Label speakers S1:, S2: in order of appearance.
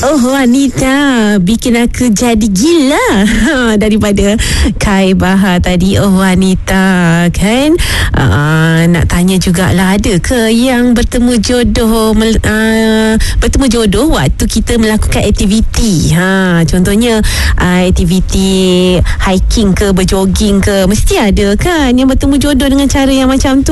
S1: Oh wanita, bikin aku jadi gila. Daripada Kai Bahar tadi. Oh wanita kan. Nak tanya jugalah, ada ke yang bertemu jodoh waktu kita melakukan aktiviti? Contohnya aktiviti hiking ke, berjoging ke, mesti ada kan yang bertemu jodoh dengan cara yang macam tu.